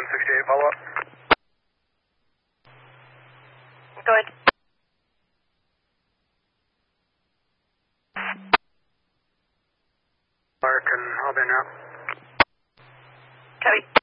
168, follow up. Go ahead. American, I'll be in route. Copy.